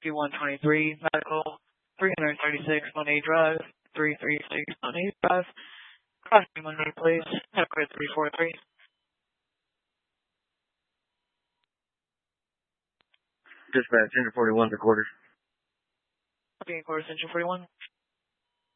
5123 Medical, 336 Monday Drive, 336 Monday Drive. Crossing Monday, please. Have code 343. Dispatch, Engine 41 to quarters. Being quarters, Engine 41.